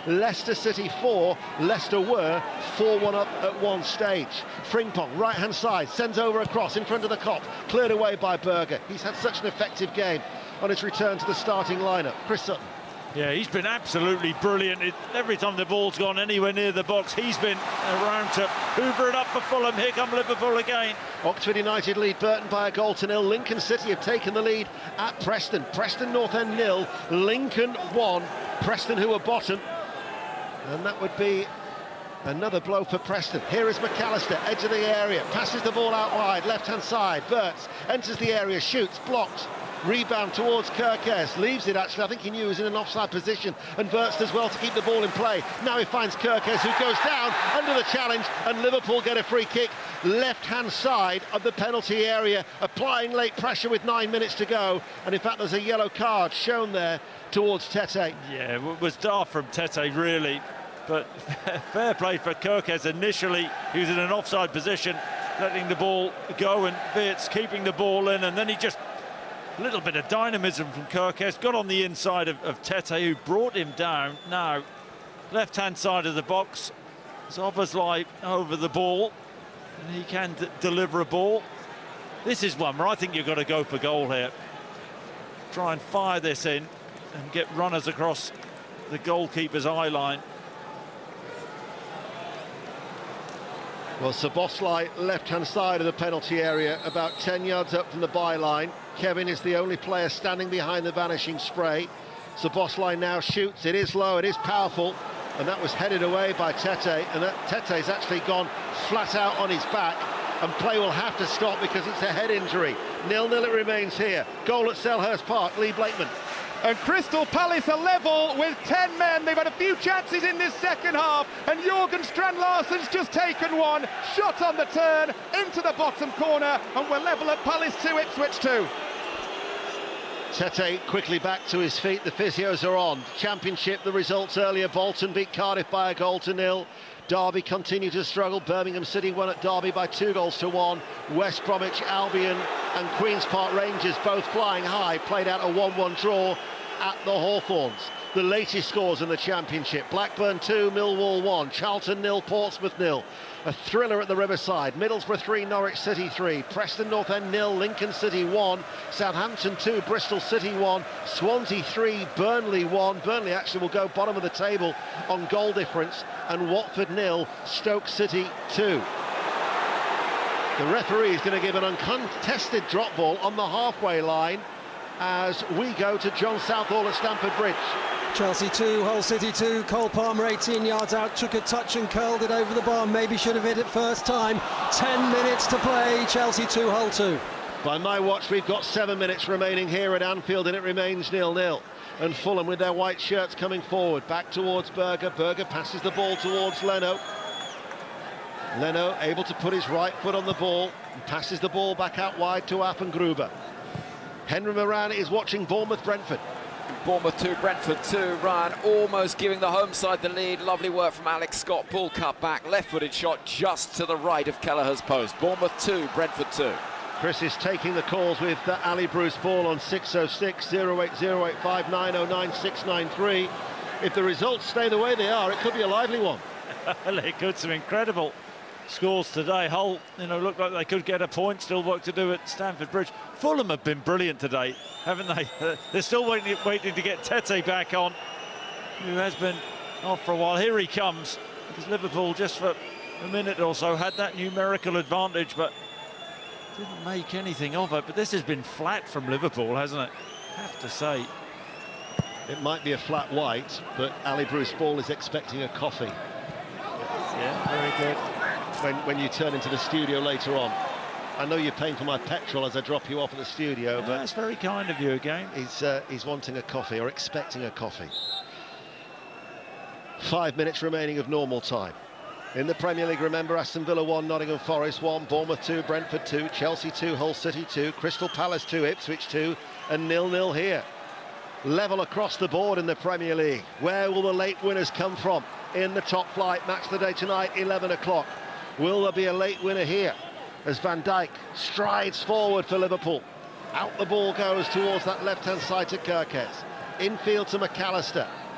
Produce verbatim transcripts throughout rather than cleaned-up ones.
Leicester City four, Leicester were four one up at one stage. Frimpong, right-hand side, sends over a cross in front of the Kop, cleared away by Berger. He's had such an effective game on his return to the starting lineup. Chris Sutton. Yeah, he's been absolutely brilliant. It, every time the ball's gone anywhere near the box, he's been around to hoover it up for Fulham. Here come Liverpool again. Oxford United lead Burton by a goal to nil. Lincoln City have taken the lead at Preston. Preston North End nil, Lincoln one. Preston, who are bottom. And that would be another blow for Preston. Here is McAllister, edge of the area, passes the ball out wide, left-hand side. Wirtz enters the area, shoots, blocked. Rebound towards Kerkez, leaves it actually. I think he knew he was in an offside position, and Wirtz does well to keep the ball in play. Now he finds Kerkez, who goes down under the challenge, and Liverpool get a free kick left-hand side of the penalty area, applying late pressure with nine minutes to go. And in fact, there's a yellow card shown there towards Tete. Yeah, it was daft from Tete, really. But fair play for Kerkez. Initially, he was in an offside position, letting the ball go, and Wirtz keeping the ball in, and then he just... a little bit of dynamism from Kerkez, got on the inside of, of Tete, who brought him down. Now, left-hand side of the box, Szoboszlai over the ball, and he can deliver a ball. This is one where I think you've got to go for goal here. Try and fire this in and get runners across the goalkeeper's eye line. Well, Szoboszlai, left-hand side of the penalty area, about ten yards up from the byline. Kevin is the only player standing behind the vanishing spray. Szoboszlai now shoots. It is low, it is powerful, and that was headed away by Tete, and that Tete's actually gone flat out on his back, and play will have to stop because it's a head injury. nil nil it remains here. Goal at Selhurst Park, Lee Blakeman. And Crystal Palace are level with ten men. They've had a few chances in this second half, and Jorgen Strand Larsen's just taken one. Shot on the turn, into the bottom corner, and we're level at Palace two, Ipswich two. Tete quickly back to his feet. The physios are on. Championship, the results earlier. Bolton beat Cardiff by a goal to nil. Derby continue to struggle. Birmingham City won at Derby by two goals to one. West Bromwich Albion and Queen's Park Rangers, both flying high, played out a one one draw at the Hawthorns. The latest scores in the Championship: Blackburn two, Millwall one, Charlton nil, Portsmouth nil. A thriller at the Riverside: Middlesbrough three, Norwich City three, Preston North End nil, Lincoln City one, Southampton two, Bristol City one, Swansea three, Burnley one. Burnley actually will go bottom of the table on goal difference, and Watford nil, Stoke City two. The referee is going to give an uncontested drop ball on the halfway line as we go to John Southall at Stamford Bridge. Chelsea two, Hull City two, Cole Palmer eighteen yards out, took a touch and curled it over the bar, maybe should have hit it first time. ten minutes to play, Chelsea two, Hull two. By my watch, we've got seven minutes remaining here at Anfield, and it remains nil nil. And Fulham with their white shirts coming forward, back towards Berger. Berger passes the ball towards Leno. Leno able to put his right foot on the ball and passes the ball back out wide to Affengruber. Henry Moran is watching Bournemouth-Brentford. Bournemouth two, Brentford two. Ryan almost giving the home side the lead. Lovely work from Alex Scott. Ball cut back, left-footed shot just to the right of Kelleher's post. Bournemouth two, Brentford two. Chris is taking the calls with uh, Ali Bruce Ball on six oh six, oh eight oh eight five, nine oh nine, six nine three. If the results stay the way they are, it could be a lively one. It could. Some incredible scores today. Hull, you know, look like they could get a point. Still work to do at Stamford Bridge. Fulham have been brilliant today, haven't they? Uh, they're still waiting, waiting to get Tete back on, who has been off for a while. Here he comes, because Liverpool just for a minute or so had that numerical advantage, but didn't make anything of it. But this has been flat from Liverpool, hasn't it? I have to say. It might be a flat white, but Ali Bruce Ball is expecting a coffee. Yeah, very good. When, when you turn into the studio later on. I know you're paying for my petrol as I drop you off at the studio, Yeah, but that's very kind of you again. He's, uh, he's wanting a coffee, or expecting a coffee. Five minutes remaining of normal time. In the Premier League, remember, Aston Villa one, Nottingham Forest one, Bournemouth two, Brentford two, Chelsea two, Hull City two, Crystal Palace two, Ipswich two, and nil nil here. Level across the board in the Premier League. Where will the late winners come from in the top flight? Match of the day tonight, eleven o'clock. Will there be a late winner here as Van Dijk strides forward for Liverpool? Out the ball goes towards that left-hand side to Kerkez. Infield to McAllister.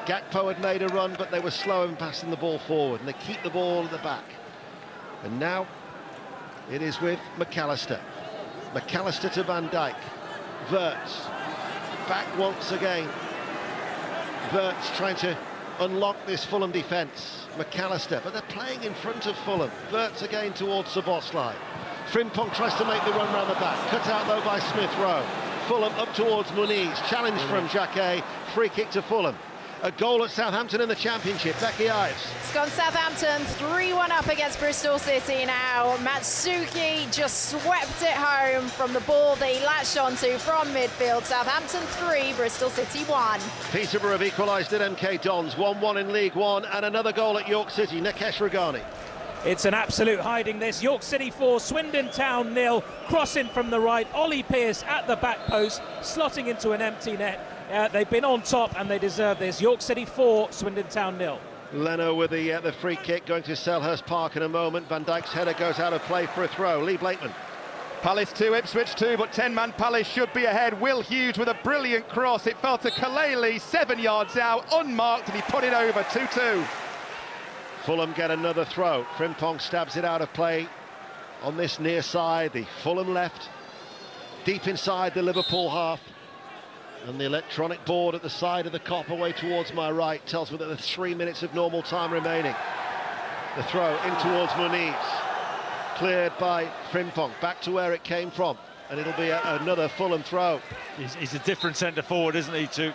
Gakpo had made a run, but they were slow in passing the ball forward, and they keep the ball at the back. And now it is with McAllister. McAllister to Van Dijk. Wirtz back once again. Wirtz trying to unlock this Fulham defence. McAllister, but they're playing in front of Fulham. Wirtz again towards Szoboszlai. Frimpong tries to make the run round the back. Cut out though by Smith Rowe. Fulham up towards Muniz. Challenge from Jacquet. Free kick to Fulham. A goal at Southampton in the Championship. Becky Ives. It's gone Southampton three one up against Bristol City now. Matsuki just swept it home from the ball they latched onto from midfield. Southampton three, Bristol City one. Peterborough have equalised at M K Dons. one one in League One, and another goal at York City. Nikesh Ragani. It's an absolute hiding this. York City four, Swindon Town nil. Crossing from the right, Ollie Pearce at the back post, slotting into an empty net. Uh, they've been on top and they deserve this. York City four, Swindon Town nil. Leno with the uh, the free kick going to Selhurst Park in a moment. Van Dijk's header goes out of play for a throw. Lee Blakeman. Palace two, Ipswich two, but ten-man Palace should be ahead. Will Hughes with a brilliant cross. It fell to Kaleli, seven yards out, unmarked, and he put it over, two two. Fulham get another throw. Frimpong stabs it out of play on this near side, the Fulham left, deep inside the Liverpool half. And the electronic board at the side of the Kop away towards my right tells me that there's three minutes of normal time remaining. The throw in towards Muniz. Cleared by Frimpong, back to where it came from. And it'll be a, another Fulham throw. He's, he's a different centre forward, isn't he, to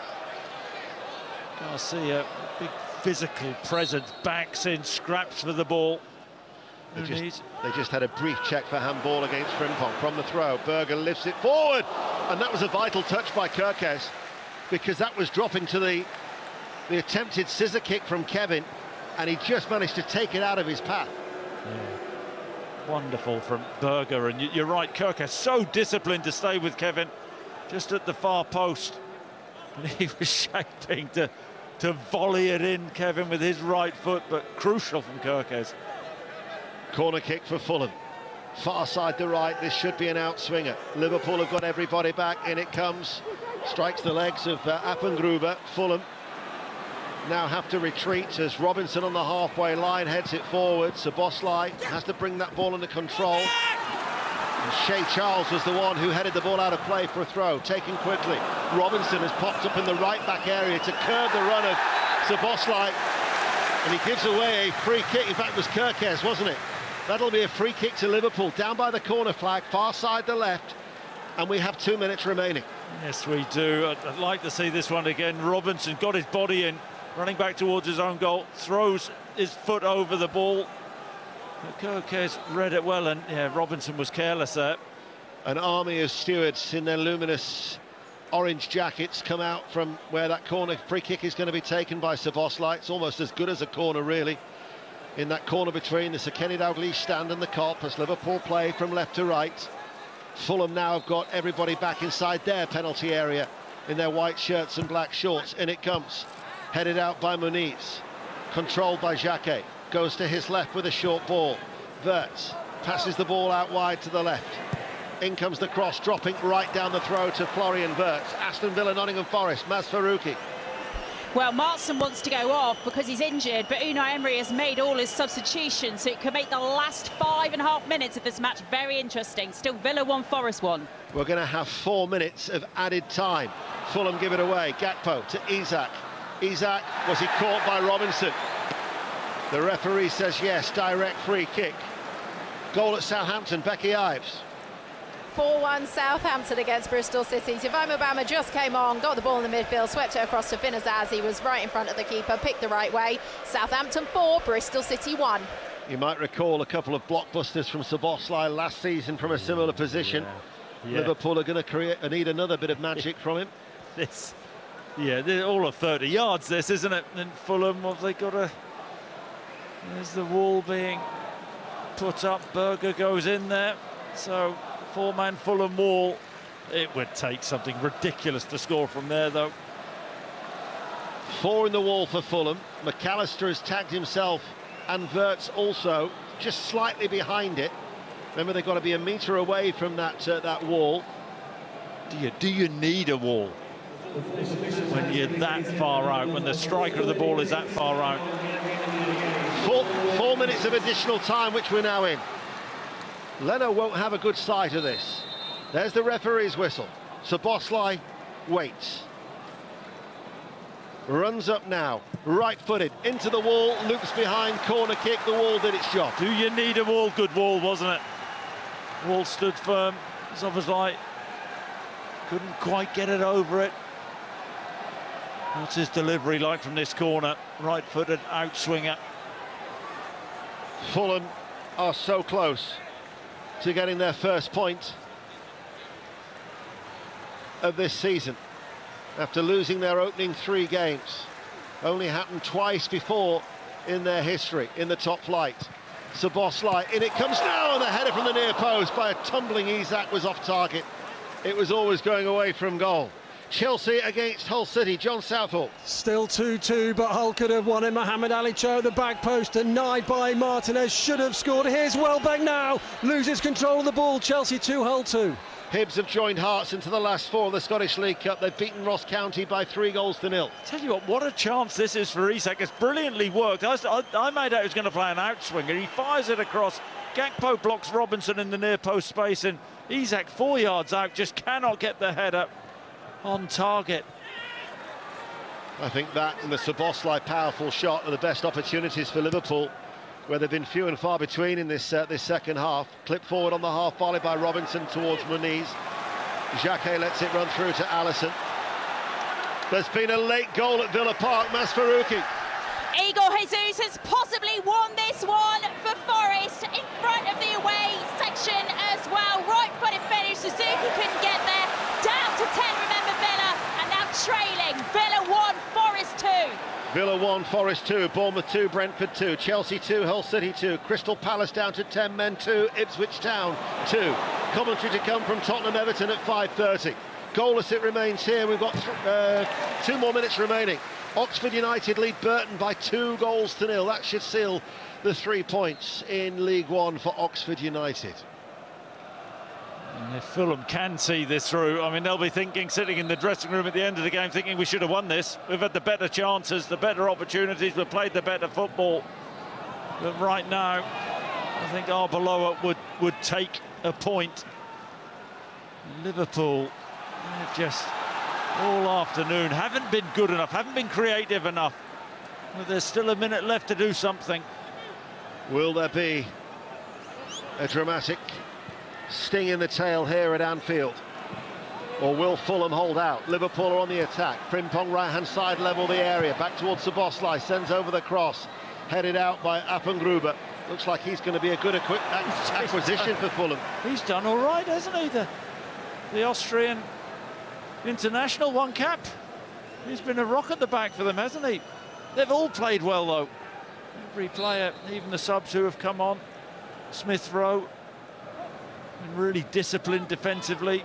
Garcia? Big physical presence, backs in, scraps for the ball. They just, they just had a brief check for handball against Frimpong from the throw. Berger lifts it forward, and that was a vital touch by Kerkez, because that was dropping to the the attempted scissor kick from Kevin, and he just managed to take it out of his path. Yeah. Wonderful from Berger, and you're right, Kerkez so disciplined to stay with Kevin just at the far post, and he was shaping to to volley it in, Kevin, with his right foot, but crucial from Kerkez. Corner kick for Fulham. Far side to right, this should be an outswinger. Liverpool have got everybody back, in it comes. Strikes the legs of uh, Appengruber. Fulham now have to retreat as Robinson on the halfway line heads it forward. Szoboszlai has to bring that ball under control. And Shea Charles was the one who headed the ball out of play for a throw, taken quickly. Robinson has popped up in the right back area to curb the run of Szoboszlai, and he gives away a free kick. In fact, it was Kerkez, wasn't it? That'll be a free kick to Liverpool, down by the corner flag, far side to left, and we have two minutes remaining. Yes, we do. I'd, I'd like to see this one again. Robinson got his body in, running back towards his own goal, throws his foot over the ball. Kerkez read it well, and yeah, Robinson was careless there. An army of stewards in their luminous orange jackets come out from where that corner free kick is going to be taken by Szoboszlai. It's almost as good as a corner, really, in that corner between the Sir Kenny Dalglish stand and the Kop as Liverpool play from left to right. Fulham now have got everybody back inside their penalty area in their white shirts and black shorts. In it comes, headed out by Muniz, controlled by Jacquet, goes to his left with a short ball. Wirtz passes the ball out wide to the left. In comes the cross, dropping right down the throw to Florian Wirtz. Aston Villa, Nottingham Forest, Maz Faruqi. Well, Maatsen wants to go off because he's injured, but Unai Emery has made all his substitutions, so it could make the last five and a half minutes of this match very interesting. Still Villa one, Forest one. We're going to have four minutes of added time. Fulham give it away. Gakpo to Isak. Isak, was he caught by Robinson? The referee says yes, direct free kick. Goal at Southampton, Becky Ives. four one Southampton against Bristol City. Tivome Obama just came on, got the ball in the midfield, swept it across to Finn Azazi, was right in front of the keeper, picked the right way. Southampton four, Bristol City one. You might recall a couple of blockbusters from Szoboszlai last season from a similar position. Yeah. Yeah. Liverpool are going to create and need another bit of magic from him. This, yeah, they're all of thirty yards, this, isn't it? And Fulham, have they got a... There's the wall being put up. Berger goes in there. So, four-man Fulham wall. It would take something ridiculous to score from there, though. Four in the wall for Fulham. McAllister has tagged himself, and Wirtz also, just slightly behind it. Remember, they've got to be a metre away from that uh, that wall. Do you, do you need a wall when you're that far out, when the striker of the ball is that far out. Four, four minutes of additional time, which we're now in. Leno won't have a good sight of this. There's the referee's whistle. Szoboszlai waits. Runs up now, right-footed, into the wall, loops behind, corner kick, the wall did its job. Do you need a wall? Good wall, wasn't it? Wall stood firm. Szoboszlai couldn't quite get it over it. What's his delivery like from this corner? Right-footed, outswinger. Fulham are so close to getting their first point of this season after losing their opening three games. Only happened twice before in their history in the top flight. Szoboszlai, in it comes now, and the header from the near post by a tumbling Isak was off target. It was always going away from goal. Chelsea against Hull City. John Southall. Still two two, but Hull could have won it. Mohamed Ali Cho at the back post, denied by Martinez, should have scored. Here's Welbeck now, loses control of the ball. Chelsea two, Hull two. Hibs have joined Hearts into the last four of the Scottish League Cup. They've beaten Ross County by three goals to nil. Tell you what, what a chance this is for Isak. It's brilliantly worked. I, I, I made out he was going to play an outswinger. He fires it across. Gakpo blocks Robinson in the near post space, and Isak, four yards out, just cannot get the header on target. I think that and the Szoboszlai powerful shot are the best opportunities for Liverpool, where they've been few and far between in this uh, this second half. Clip forward on the half volley by Robinson towards Muniz. Jacquet lets it run through to Alisson. There's been a late goal at Villa Park. Masferuki. Igor Jesus has possibly won this one for Forest in front of the away section as well. Right-footed finish. Suzuki couldn't get there. Down to ten, remember, Villa, and now trailing. Villa one, Forest two. Villa one, Forest two, Bournemouth two, Brentford two, Chelsea two, Hull City two, Crystal Palace down to ten men two, Ipswich Town two. Commentary to come from Tottenham Everton at five thirty. Goalless it remains here. We've got uh, two more minutes remaining. Oxford United lead Burton by two goals to nil. That should seal the three points in League One for Oxford United. And if Fulham can see this through, I mean, they'll be thinking, sitting in the dressing room at the end of the game, thinking we should have won this. We've had the better chances, the better opportunities, we've played the better football. But right now, I think Arbeloa would, would take a point. Liverpool, just all afternoon, haven't been good enough, haven't been creative enough. But there's still a minute left to do something. Will there be a dramatic sting in the tail here at Anfield, or will Fulham hold out? Liverpool are on the attack. Frimpong right hand side, level the area, back towards Szoboszlai, sends over the cross, headed out by Appengruber. Looks like he's going to be a good acquisition for Fulham. He's done all right, hasn't he, the, the Austrian international, one cap. He's been a rock at the back for them, hasn't he? They've all played well though, every player, even the subs who have come on. Smith Rowe, really disciplined defensively.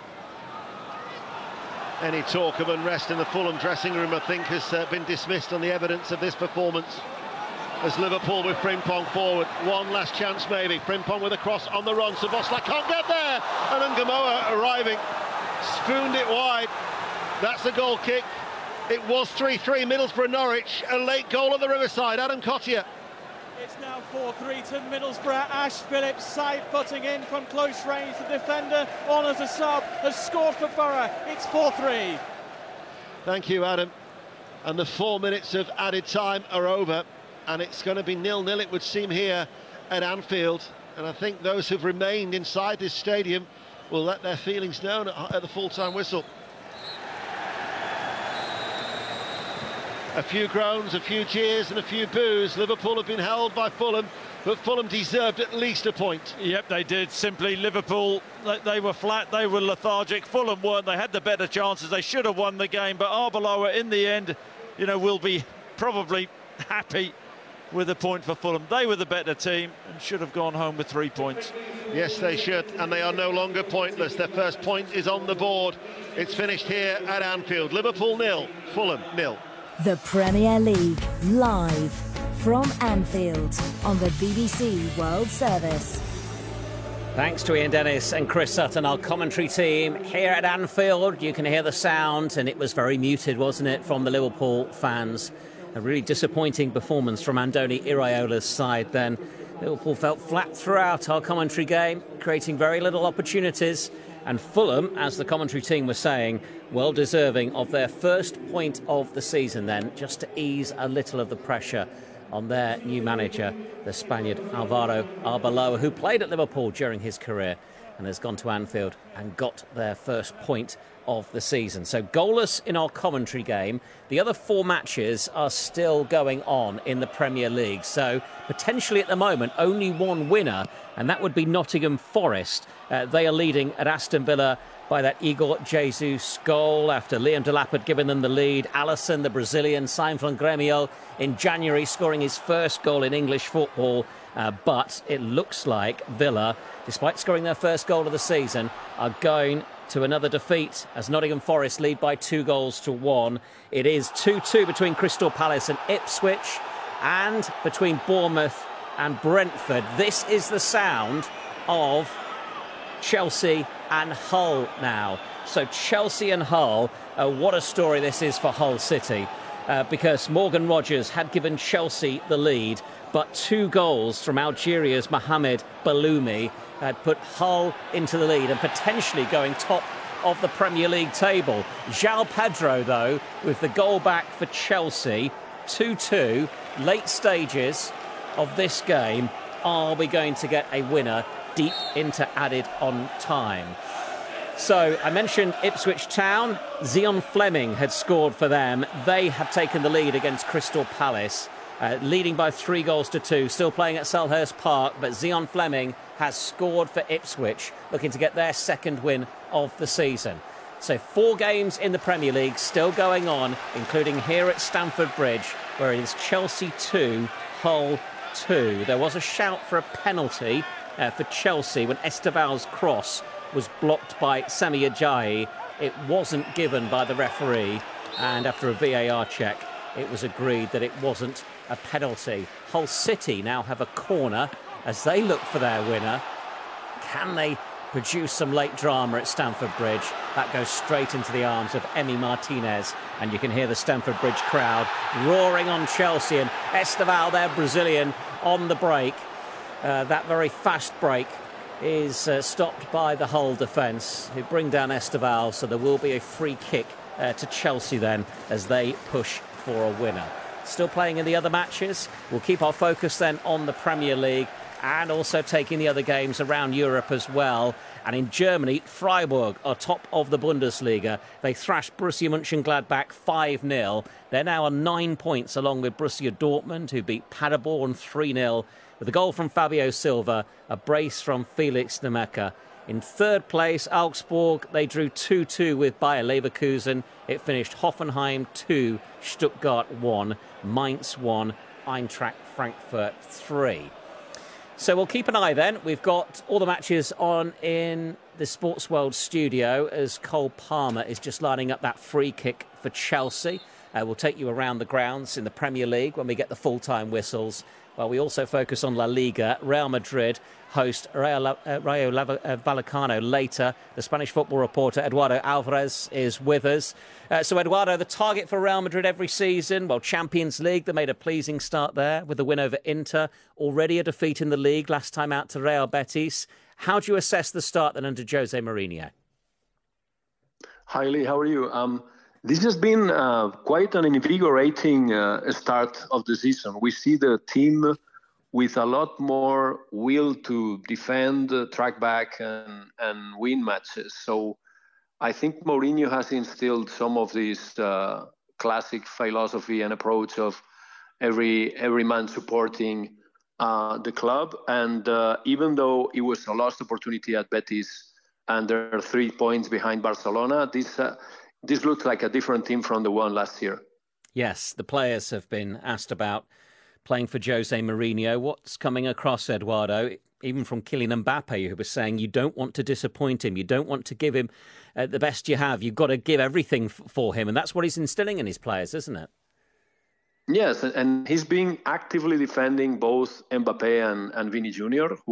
Any talk of unrest in the Fulham dressing room, I think, has uh, been dismissed on the evidence of this performance. As Liverpool with Frimpong forward, one last chance maybe. Frimpong with a cross on the run. Szoboszlai can't get there, and Ngamoa arriving, spooned it wide. That's a goal kick. It was three three. Middlesbrough Norwich, a late goal at the Riverside. Adam Cottier. It's now four three to Middlesbrough. Ash Phillips side-footing in from close range. The defender on as a sub has scored for Borough. It's four three. Thank you, Adam. And the four minutes of added time are over, and it's going to be nil nil, it would seem, here at Anfield. And I think those who've remained inside this stadium will let their feelings known at, at the full-time whistle. A few groans, a few cheers and a few boos. Liverpool have been held by Fulham, but Fulham deserved at least a point. Yep, they did. Simply Liverpool, they were flat, they were lethargic. Fulham weren't. They had the better chances. They should have won the game, but Arbeloa in the end, you know, will be probably happy with a point for Fulham. They were the better team and should have gone home with three points. Yes, they should, and they are no longer pointless. Their first point is on the board. It's finished here at Anfield. Liverpool nil, Fulham nil. The Premier League, live from Anfield on the B B C World Service. Thanks to Ian Dennis and Chris Sutton, our commentary team here at Anfield. You can hear the sound, and it was very muted, wasn't it, from the Liverpool fans? A really disappointing performance from Andoni Iraola's side then. Liverpool felt flat throughout our commentary game, creating very little opportunities. And Fulham, as the commentary team was saying, well deserving of their first point of the season then, just to ease a little of the pressure on their new manager, the Spaniard Alvaro Arbeloa, who played at Liverpool during his career and has gone to Anfield and got their first point of the season. So goalless in our commentary game. The other four matches are still going on in the Premier League. So potentially at the moment only one winner, and that would be Nottingham Forest. Uh, they are leading at Aston Villa by that Igor Jesus goal after Liam Delap had given them the lead. Alisson, the Brazilian, signed from Grêmio in January, scoring his first goal in English football. Uh, but it looks like Villa, despite scoring their first goal of the season, are going to another defeat as Nottingham Forest lead by two goals to one. It is two two between Crystal Palace and Ipswich, and between Bournemouth and Brentford. This is the sound of Chelsea and Hull now. So Chelsea and Hull, uh, what a story this is for Hull City, uh, because Morgan Rogers had given Chelsea the lead, but two goals from Algeria's Mohamed Baloumi had put Hull into the lead and potentially going top of the Premier League table. João Pedro, though, with the goal back for Chelsea. two two, late stages of this game. Are we going to get a winner deep into added on time? So I mentioned Ipswich Town. Zion Fleming had scored for them. They have taken the lead against Crystal Palace, uh, leading by three goals to two. Still playing at Selhurst Park, but Zion Fleming has scored for Ipswich, looking to get their second win of the season. So four games in the Premier League still going on, including here at Stamford Bridge, where it is Chelsea two, Hull two. There was a shout for a penalty uh, for Chelsea when Esteval's cross was blocked by Sami Ajayi. It wasn't given by the referee, and after a V A R check, it was agreed that it wasn't a penalty. Hull City now have a corner as they look for their winner. Can they produce some late drama at Stamford Bridge? That goes straight into the arms of Emi Martinez, and you can hear the Stamford Bridge crowd roaring on Chelsea, and Esteval, their Brazilian, on the break. Uh, that very fast break is uh, stopped by the Hull defence, who bring down Esteval, so there will be a free kick uh, to Chelsea then as they push for a winner. Still playing in the other matches. We'll keep our focus then on the Premier League and also taking the other games around Europe as well. And in Germany, Freiburg are top of the Bundesliga. They thrashed Borussia Mönchengladbach five nil. They're now on nine points along with Borussia Dortmund, who beat Paderborn three nil. With a goal from Fabio Silva, a brace from Felix Nemeka. In third place, Augsburg, they drew two two with Bayer Leverkusen. It finished Hoffenheim two, Stuttgart one, Mainz one, Eintracht Frankfurt three. So we'll keep an eye then. We've got all the matches on in the Sports World studio as Cole Palmer is just lining up that free kick for Chelsea. Uh, we'll take you around the grounds in the Premier League when we get the full-time whistles. Well, we also focus on La Liga. Real Madrid host Rayo, uh, Rayo Vallecano later. The Spanish football reporter Eduardo Alvarez is with us. Uh, so, Eduardo, the target for Real Madrid every season, well, Champions League, they made a pleasing start there with the win over Inter. Already a defeat in the league, last time out to Real Betis. How do you assess the start then under Jose Mourinho? Hi, Lee, how are you? Um, This has been uh, quite an invigorating uh, start of the season. We see the team with a lot more will to defend, uh, track back, and, and win matches. So I think Mourinho has instilled some of this uh, classic philosophy and approach of every every man supporting uh, the club. And uh, even though it was a lost opportunity at Betis and they're three points behind Barcelona, this uh, This looks like a different team from the one last year. Yes, the players have been asked about playing for Jose Mourinho. What's coming across, Eduardo, even from Kylian Mbappe, who was saying you don't want to disappoint him, you don't want to give him uh, the best you have, you've got to give everything f- for him. And that's what he's instilling in his players, isn't it? Yes, and he's been actively defending both Mbappe and, and Vini Junior, who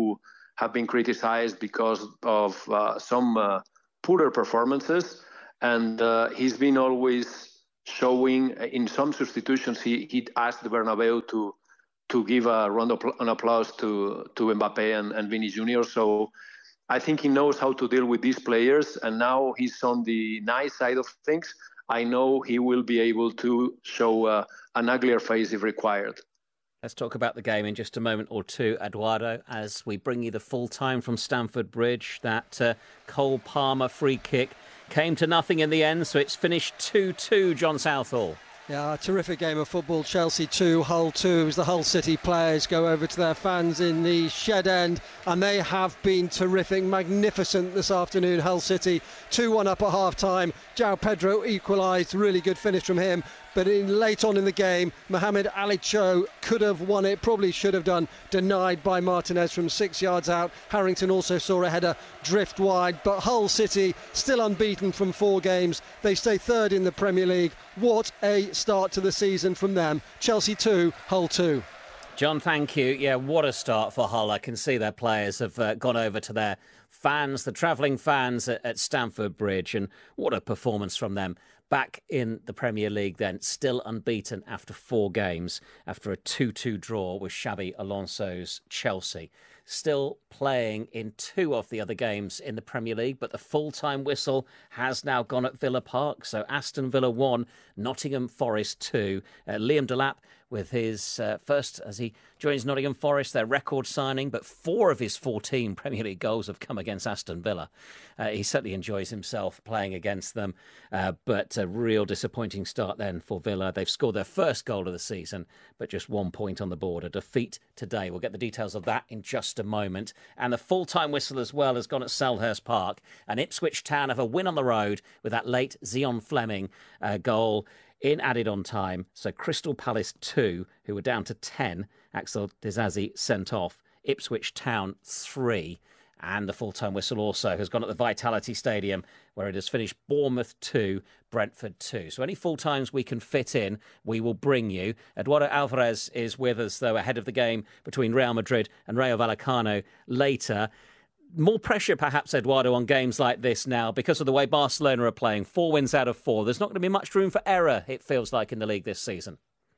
have been criticized because of uh, some uh, poorer performances, and uh, he's been always showing in some substitutions. He he asked the Bernabeu to to give a round of an applause to to Mbappe and, and Vini Junior So I think he knows how to deal with these players, and now he's on the nice side of things. I know he will be able to show uh, an uglier face if required. Let's talk about the game in just a moment or two, Eduardo, as we bring you the full time from Stamford Bridge. That uh, Cole Palmer free kick came to nothing in the end, so it's finished two two, John Southall. Yeah, a terrific game of football. Chelsea two, Hull two. As the Hull City players go over to their fans in the shed end, and they have been terrific, magnificent this afternoon. Hull City two one up at half time. João Pedro equalised, really good finish from him. But in late on in the game, Mohamed Ali Cho could have won it, probably should have done, denied by Martinez from six yards out. Harrington also saw a header drift wide, but Hull City still unbeaten from four games. They stay third in the Premier League. What a start to the season from them. Chelsea two, Hull two. John, thank you. Yeah, what a start for Hull. I can see their players have uh, gone over to their fans, the travelling fans at, at Stamford Bridge, and what a performance from them. Back in the Premier League then, still unbeaten after four games, after a two two draw with Xabi Alonso's Chelsea. Still playing in two of the other games in the Premier League, but the full-time whistle has now gone at Villa Park. So Aston Villa one, Nottingham Forest two. Uh, Liam Delap with his uh, first, as he joins Nottingham Forest, their record signing, but four of his fourteen Premier League goals have come against Aston Villa. Uh, he certainly enjoys himself playing against them, uh, but a real disappointing start then for Villa. They've scored their first goal of the season, but just one point on the board. A defeat today. We'll get the details of that in just a moment. And the full-time whistle as well has gone at Selhurst Park, and Ipswich Town have a win on the road with that late Zion Fleming uh, goal in added on time. So Crystal Palace two, who were down to ten, Axel Disasi sent off. Ipswich Town three. And the full-time whistle also has gone at the Vitality Stadium, where it has finished Bournemouth two, Brentford two. So any full-times we can fit in, we will bring you. Eduardo Alvarez is with us, though, ahead of the game between Real Madrid and Rayo Vallecano later. More pressure, perhaps, Eduardo, on games like this now because of the way Barcelona are playing. Four wins out of four. There's not going to be much room for error, it feels like, in the league this season.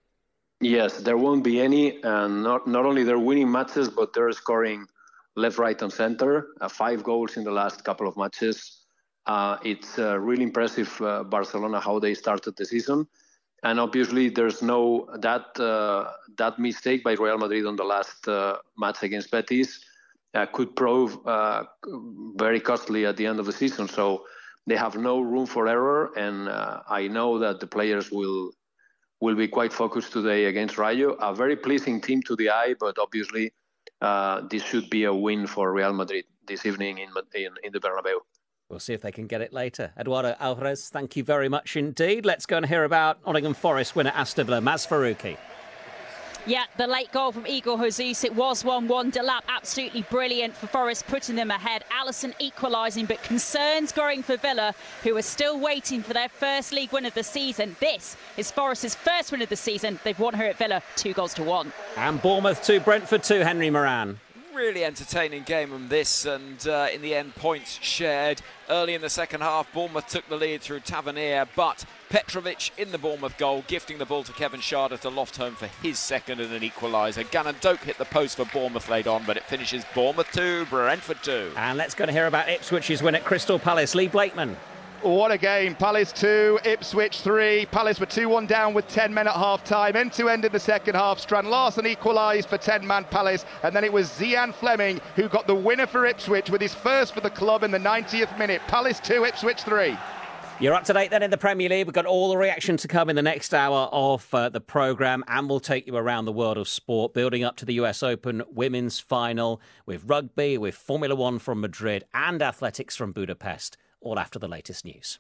Yes, there won't be any. And not, not only they're winning matches, but they're scoring left, right, and centre. Uh, five goals in the last couple of matches. Uh, it's uh, really impressive, uh, Barcelona, how they started the season. And obviously, there's no that uh, that mistake by Real Madrid on the last uh, match against Betis uh, could prove uh, very costly at the end of the season. So they have no room for error, and uh, I know that the players will will be quite focused today against Rayo. A very pleasing team to the eye, but obviously uh, this should be a win for Real Madrid this evening in in, in the Bernabeu. We'll see if they can get it later. Eduardo Alvarez, thank you very much indeed. Let's go and hear about Nottingham Forest winner Aston Villa, Maz Faruqi. Yeah, the late goal from Igor Jesus. It was one one. Delap absolutely brilliant for Forest, putting them ahead. Alisson equalising, but concerns growing for Villa, who are still waiting for their first league win of the season. This is Forest's first win of the season. They've won here at Villa, two goals to one. And Bournemouth two, Brentford two, Henry Moran. Really entertaining game on this, and uh, in the end, points shared. Early in the second half, Bournemouth took the lead through Tavernier, but Petrovic in the Bournemouth goal, gifting the ball to Kevin Schade to loft home for his second and an equaliser. Gannon Doak hit the post for Bournemouth late on, but it finishes Bournemouth two, Brentford two. And let's go to hear about Ipswich's win at Crystal Palace. Lee Blakeman. What a game. Palace two, Ipswich three. Palace were two one down with ten men at half-time. End-to-end in the second half. Strand Larsen equalised for ten-man Palace. And then it was Zian Fleming who got the winner for Ipswich with his first for the club in the ninetieth minute. Palace two, Ipswich three. You're up to date then in the Premier League. We've got all the reaction to come in the next hour of uh, the programme, and we'll take you around the world of sport, building up to the U S Open women's final with rugby, with Formula One from Madrid and athletics from Budapest. All after the latest news.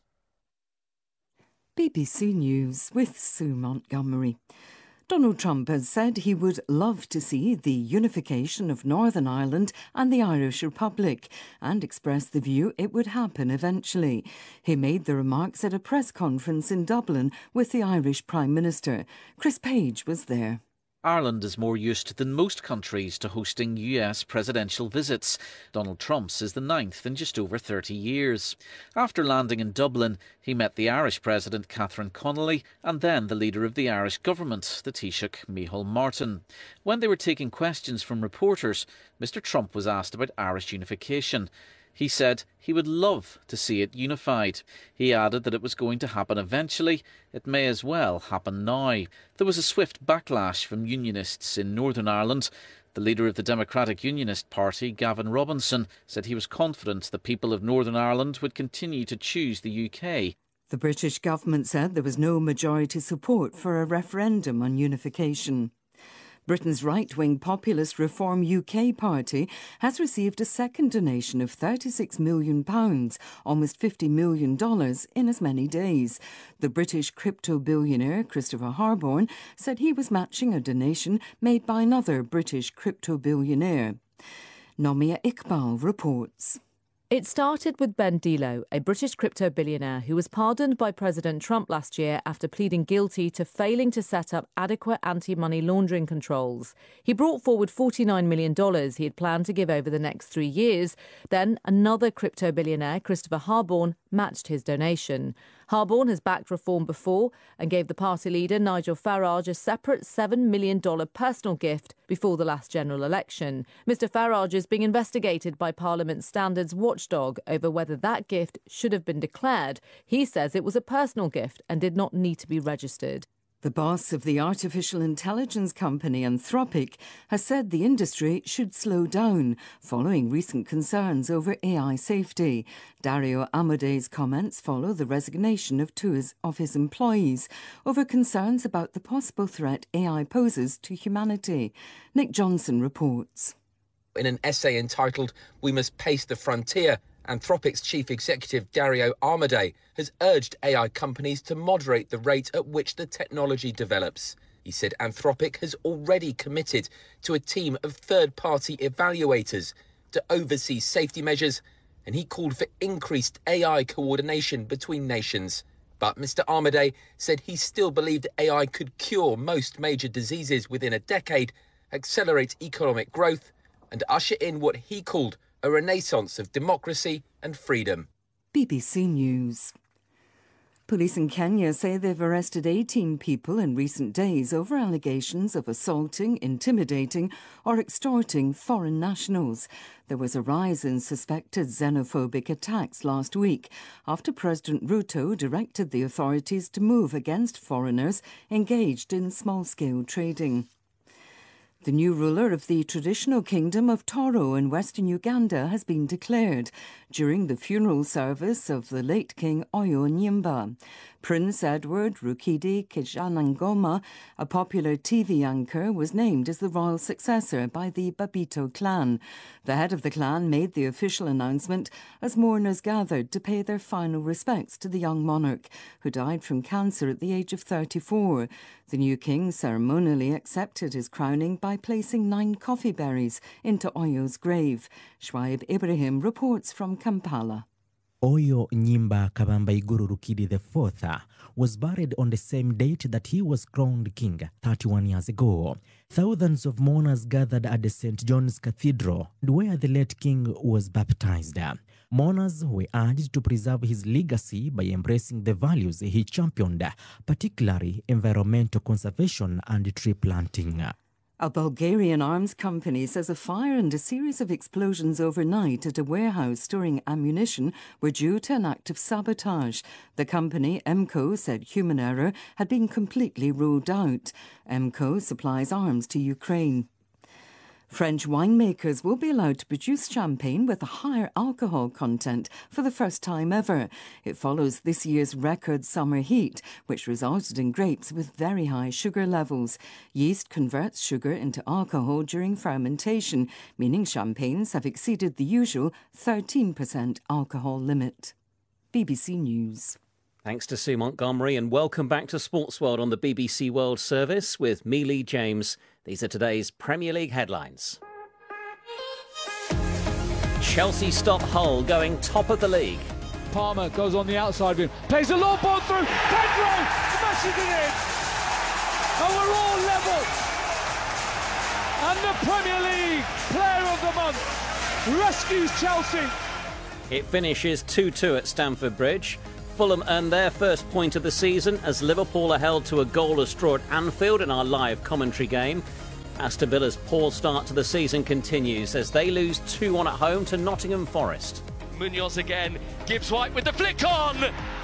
B B C News with Sue Montgomery. Donald Trump has said he would love to see the unification of Northern Ireland and the Irish Republic, and expressed the view it would happen eventually. He made the remarks at a press conference in Dublin with the Irish Prime Minister. Chris Page was there. Ireland is more used than most countries to hosting U S presidential visits. Donald Trump's is the ninth in just over thirty years. After landing in Dublin, he met the Irish President Catherine Connolly and then the leader of the Irish government, the Taoiseach Micheál Martin. When they were taking questions from reporters, Mr Trump was asked about Irish unification. He said he would love to see it unified. He added that it was going to happen eventually. It may as well happen now. There was a swift backlash from unionists in Northern Ireland. The leader of the Democratic Unionist Party, Gavin Robinson, said he was confident the people of Northern Ireland would continue to choose the U K. The British government said there was no majority support for a referendum on unification. Britain's right-wing populist Reform U K party has received a second donation of thirty-six million pounds, almost fifty million dollars, in as many days. The British crypto billionaire Christopher Harborne said he was matching a donation made by another British crypto billionaire. Nomia Iqbal reports. It started with Ben Dilo, a British crypto billionaire who was pardoned by President Trump last year after pleading guilty to failing to set up adequate anti-money laundering controls. He brought forward forty-nine million dollars he had planned to give over the next three years. Then another crypto billionaire, Christopher Harborne, matched his donation. Harborne has backed reform before and gave the party leader Nigel Farage a separate seven million dollars personal gift before the last general election. Mister Farage is being investigated by Parliament's standards watchdog over whether that gift should have been declared. He says it was a personal gift and did not need to be registered. The boss of the artificial intelligence company Anthropic has said the industry should slow down following recent concerns over A I safety. Dario Amode's comments follow the resignation of two of his employees over concerns about the possible threat A I poses to humanity. Nick Johnson reports. In an essay entitled "We Must Pace the Frontier," Anthropic's chief executive Dario Amodei has urged A I companies to moderate the rate at which the technology develops. He said Anthropic has already committed to a team of third-party evaluators to oversee safety measures, and he called for increased A I coordination between nations. But Mister Amodei said he still believed A I could cure most major diseases within a decade, accelerate economic growth, and usher in what he called a renaissance of democracy and freedom. B B C News. Police in Kenya say they've arrested eighteen people in recent days over allegations of assaulting, intimidating or extorting foreign nationals. There was a rise in suspected xenophobic attacks last week after President Ruto directed the authorities to move against foreigners engaged in small-scale trading. The new ruler of the traditional kingdom of Toro in western Uganda has been declared during the funeral service of the late King Oyo Nyimba. Prince Edward Rukidi Kijanangoma, a popular T V anchor, was named as the royal successor by the Babito clan. The head of the clan made the official announcement as mourners gathered to pay their final respects to the young monarch, who died from cancer at the age of thirty-four. The new king ceremonially accepted his crowning by placing nine coffee berries into Oyo's grave. Shwaib Ibrahim reports from Kampala. Oyo Nyimba Kabamba Iguru Rukidi the fourth was buried on the same date that he was crowned king thirty-one years ago. Thousands of mourners gathered at the Saint John's Cathedral, where the late king was baptized. Mourners were urged to preserve his legacy by embracing the values he championed, particularly environmental conservation and tree planting. A Bulgarian arms company says a fire and a series of explosions overnight at a warehouse storing ammunition were due to an act of sabotage. The company, M C O, said human error had been completely ruled out. M C O supplies arms to Ukraine. French winemakers will be allowed to produce champagne with a higher alcohol content for the first time ever. It follows this year's record summer heat, which resulted in grapes with very high sugar levels. Yeast converts sugar into alcohol during fermentation, meaning champagnes have exceeded the usual thirteen percent alcohol limit. B B C News. Thanks to Sue Montgomery, and welcome back to Sports World on the B B C World Service with me, Lee James. These are today's Premier League headlines. Chelsea stop Hull going top of the league. Palmer goes on the outside of him, plays a long ball through, Pedro smashes it in, and we're all level. and the Premier League Player of the Month rescues Chelsea. It finishes two two at Stamford Bridge. Fulham earned their first point of the season as Liverpool are held to a goalless draw at Anfield in our live commentary game. Aston Villa's poor start to the season continues as they lose two one at home to Nottingham Forest. Munoz again, Gibbs White with the flick on,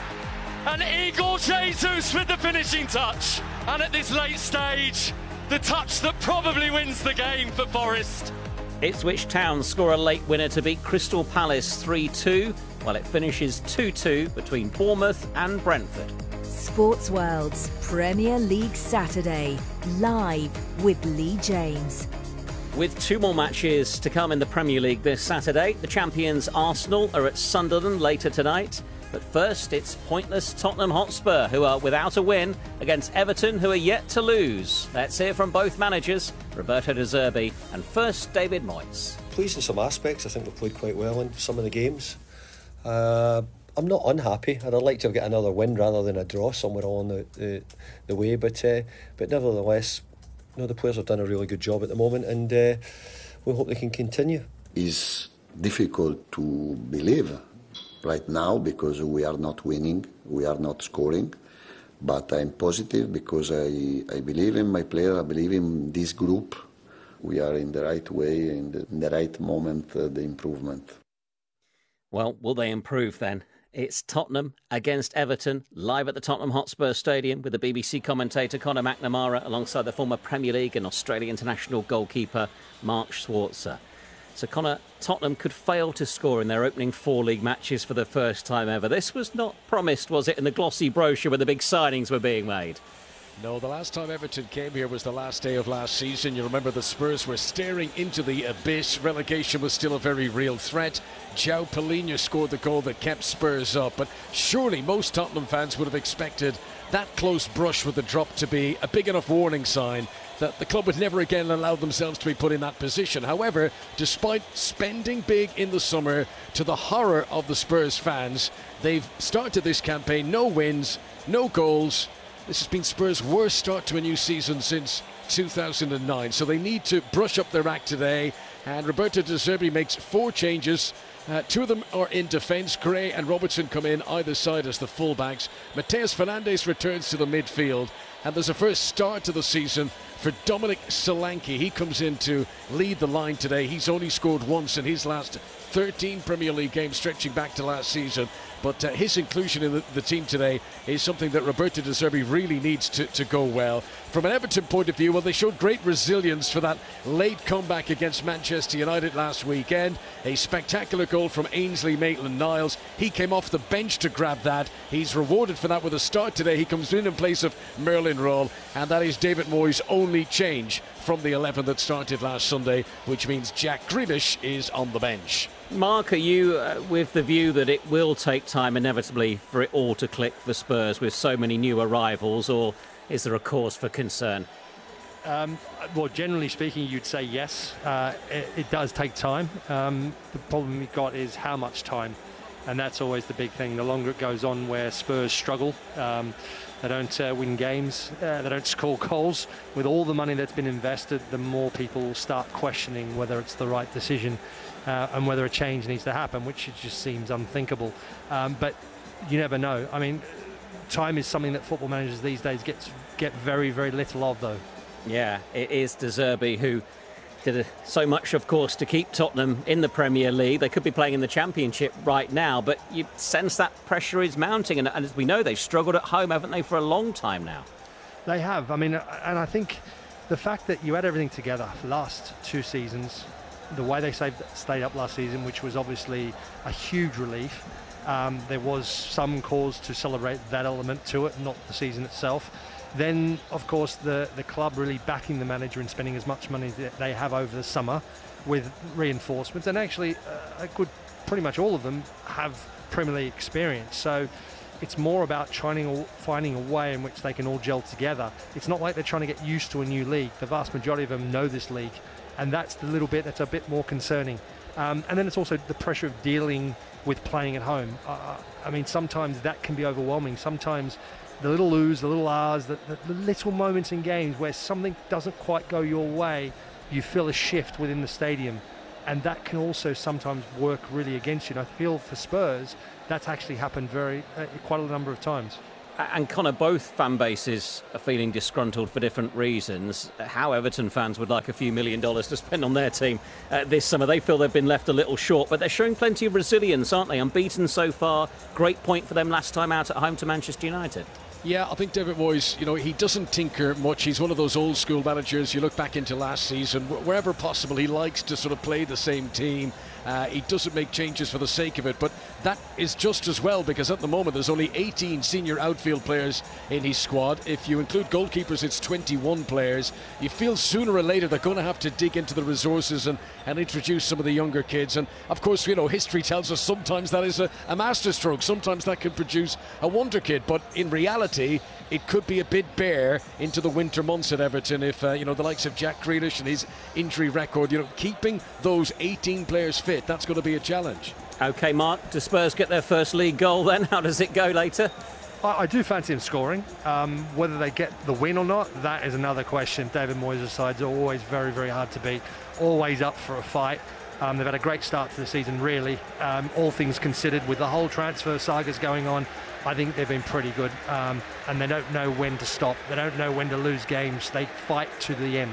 and Igor Jesus with the finishing touch. And at this late stage, the touch that probably wins the game for Forest. Ipswich Town score a late winner to beat Crystal Palace three two, while it finishes two two between Bournemouth and Brentford. Sports World's Premier League Saturday, live with Lee James. With two more matches to come in the Premier League this Saturday, the champions Arsenal are at Sunderland later tonight. But first, it's pointless Tottenham Hotspur, who are without a win, against Everton, who are yet to lose. Let's hear from both managers, Roberto De Zerbi and first David Moyes. Pleased in some aspects. I think we've played quite well in some of the games. Uh, I'm not unhappy. I'd like to have got another win rather than a draw somewhere along the, the, the way. But uh, but nevertheless, you know, the players have done a really good job at the moment, and uh, we hope they can continue. It's difficult to believe right now because we are not winning, we are not scoring, but I'm positive because I, I believe in my player, I believe in this group. We are in the right way, in the, in the right moment, uh, the improvement. Well, will they improve then? It's Tottenham against Everton, live at the Tottenham Hotspur Stadium with the B B C commentator Conor McNamara alongside the former Premier League and Australia international goalkeeper Mark Schwarzer. So, Conor, Tottenham could fail to score in their opening four league matches for the first time ever. This was not promised, was it, in the glossy brochure when the big signings were being made? No, the last time Everton came here was the last day of last season. You remember the Spurs were staring into the abyss. Relegation was still a very real threat. João Palhinha scored the goal that kept Spurs up. But surely most Tottenham fans would have expected that close brush with the drop to be a big enough warning sign that the club would never again allow themselves to be put in that position. However, despite spending big in the summer, to the horror of the Spurs fans, they've started this campaign, no wins, no goals. This has been Spurs' worst start to a new season since two thousand nine, so they need to brush up their act today. And Roberto De Zerbi makes four changes. Uh, two of them are in defence. Gray and Robertson come in either side as the fullbacks. Mateus Fernandes returns to the midfield. And there's a first start to the season for Dominic Solanke. He comes in to lead the line today. He's only scored once in his last thirteen Premier League games, stretching back to last season. But uh, his inclusion in the, the team today is something that Roberto De Zerbi really needs to, to go well. From an Everton point of view, well, they showed great resilience for that late comeback against Manchester United last weekend. A spectacular goal from Ainsley Maitland-Niles. He came off the bench to grab that. He's rewarded for that with a start today. He comes in in place of Merlin Roll, and that is David Moyes' only change from the eleven that started last Sunday, which means Jack Grealish is on the bench. Mark, are you uh, with the view that it will take time inevitably for it all to click for Spurs with so many new arrivals, or is there a cause for concern? Um, well, generally speaking, you'd say yes. Uh, it, it does take time. Um, the problem we've got is how much time, and that's always the big thing. The longer it goes on, where Spurs struggle, um, they don't uh, win games, uh, they don't score goals. With all the money that's been invested, the more people start questioning whether it's the right decision uh, and whether a change needs to happen, which it just seems unthinkable. Um, but you never know. I mean, time is something that football managers these days get get very, very little of, though. Yeah, it is De Zerbi who did so much, of course, to keep Tottenham in the Premier League. They could be playing in the Championship right now, but you sense that pressure is mounting. And, and as we know, they've struggled at home, haven't they, for a long time now? They have. I mean, and I think the fact that you had everything together last two seasons, the way they saved, stayed up last season, which was obviously a huge relief. Um, there was some cause to celebrate that element to it, not the season itself. Then, of course, the, the club really backing the manager and spending as much money that they have over the summer with reinforcements. And actually, uh, a good, pretty much all of them have Premier League experience. So it's more about trying to, finding a way in which they can all gel together. It's not like they're trying to get used to a new league. The vast majority of them know this league. And that's the little bit that's a bit more concerning. Um, and then it's also the pressure of dealing with playing at home. Uh, I mean, sometimes that can be overwhelming. Sometimes the little oohs, the little ahs, the, the, the little moments in games where something doesn't quite go your way you feel a shift within the stadium, and that can also sometimes work really against you. And I feel for Spurs, that's actually happened very uh, quite a number of times. And Connor, both fan bases are feeling disgruntled for different reasons. How Everton fans would like a few million dollars to spend on their team uh, this summer. They feel they've been left a little short, but they're showing plenty of resilience, aren't they? Unbeaten so far. Great point for them last time out at home to Manchester United. Yeah, I think David Moyes, you know, he doesn't tinker much. He's one of those old school managers. You look back into last season, wherever possible, he likes to sort of play the same team. Uh, he doesn't make changes for the sake of it, but that is just as well, because at the moment there's only eighteen senior outfield players in his squad. If you include goalkeepers, it's twenty-one players. You feel sooner or later they're going to have to dig into the resources and, and introduce some of the younger kids. And of course, you know, history tells us sometimes that is a, a masterstroke. Sometimes that can produce a wonder kid, but in reality, it could be a bit bare into the winter months at Everton if, uh, you know, the likes of Jack Grealish and his injury record, you know, keeping those eighteen players fit, that's going to be a challenge. OK, Mark, do Spurs get their first league goal then? How does it go later? I, I do fancy him scoring. Um, whether they get the win or not, that is another question. David Moyes' sides are always very, very hard to beat, always up for a fight. Um, they've had a great start to the season, really. Um, all things considered, with the whole transfer sagas going on, I think they've been pretty good. Um, and they don't know when to stop. They don't know when to lose games. They fight to the end.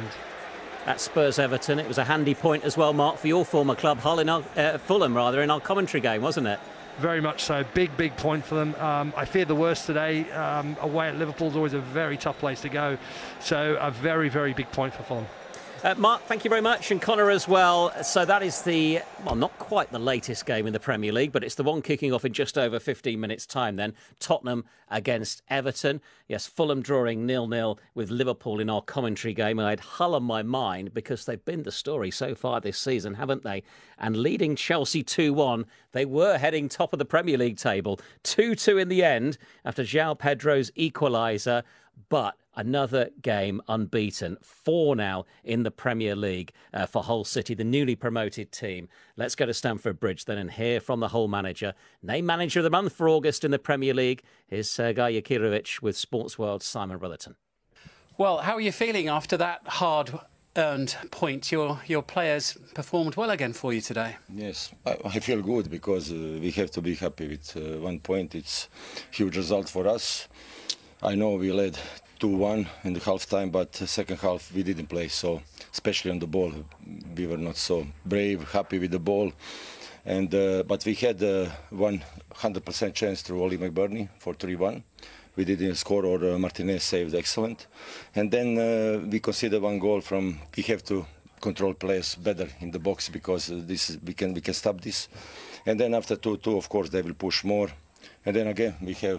At Spurs Everton, it was a handy point as well, Mark, for your former club, Hull in our, uh, Fulham, rather, in our commentary game, wasn't it? Very much so. Big, big point for them. Um, I feared the worst today. Um, away at Liverpool is always a very tough place to go. So a very, very big point for Fulham. Uh, Mark, thank you very much, and Connor as well. So that is the, well, not quite the latest game in the Premier League, but it's the one kicking off in just over fifteen minutes' time then. Tottenham against Everton. Yes, Fulham drawing nil nil with Liverpool in our commentary game. I had Hull on my mind because they've been the story so far this season, haven't they? And leading Chelsea two one, they were heading top of the Premier League table. two two in the end after João Pedro's equaliser, but another game unbeaten. Four now in the Premier League uh, for Hull City, the newly promoted team. Let's go to Stamford Bridge then and hear from the Hull manager. Named Manager of the Month for August in the Premier League. Here's Sergei Yakirovich with Sports World's Simon Rutherton. Well, how are you feeling after that hard-earned point? Your your players performed well again for you today. Yes, I, I feel good because uh, we have to be happy with uh, one point. It's a huge result for us. I know we led two one in the half time, but the second half we didn't play, so especially on the ball we were not so brave, happy with the ball. And uh, but we had a uh, one hundred percent chance through Oli McBurney for three one. We didn't score, or uh, Martinez saved excellent. And then uh, we conceded one goal from, we have to control players better in the box, because uh, this is, we can we can stop this. And then after two two, of course, they will push more. And then again, we have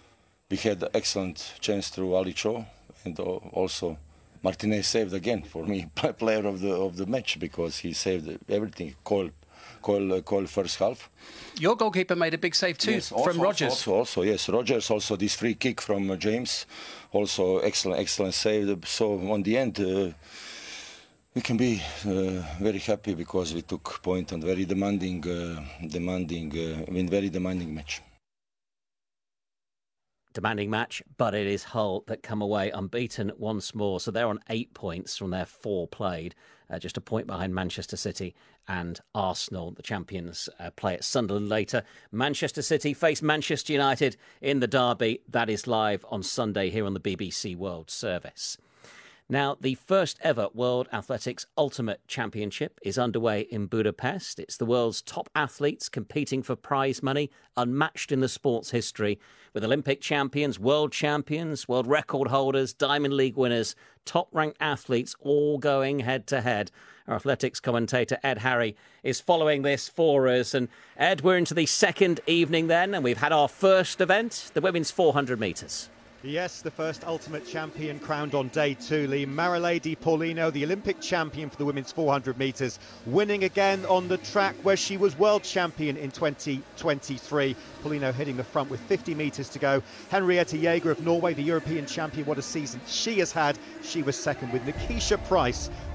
We had excellent chance through Ali Cho, and also Martinez saved again for me, player of the of the match, because he saved everything. Cole, Cole, uh, Cole first half. Your goalkeeper made a big save too, yes, also, from Rodgers. Also, also, yes, Rodgers. Also, this free kick from uh, James, also excellent, excellent save. So on the end, uh, we can be uh, very happy because we took point on very demanding, uh, demanding, uh, I mean, very demanding match. Demanding match, but it is Hull that come away unbeaten once more. So they're on eight points from their four played, uh, just a point behind Manchester City and Arsenal. The champions uh, play at Sunderland later. Manchester City face Manchester United in the derby. That is live on Sunday here on the B B C World Service. Now, the first ever World Athletics Ultimate Championship is underway in Budapest. It's the world's top athletes competing for prize money, unmatched in the sport's history, with Olympic champions, world champions, world record holders, Diamond League winners, top-ranked athletes all going head-to-head. Our athletics commentator, Ed Harry, is following this for us. And Ed, we're into the second evening then, and we've had our first event, the women's four hundred metres. Yes, the first Ultimate Champion crowned on day two, Lee. Marilei Di Paulino, the Olympic champion for the women's four hundred metres, winning again on the track where she was world champion in twenty twenty-three. Paulino heading the front with fifty metres to go. Henriette Jaeger of Norway, the European champion, what a season she has had. She was second, with Nikisha Price